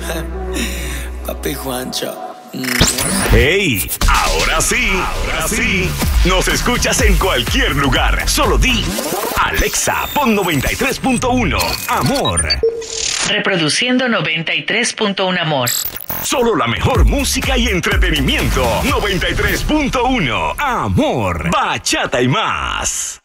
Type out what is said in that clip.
Papi Juancho. ¡Hey! Ahora sí. Nos escuchas en cualquier lugar. Solo di Alexa, pon 93.1 Amor. Reproduciendo 93.1 Amor. Solo la mejor música y entretenimiento. 93.1 Amor. Bachata y más.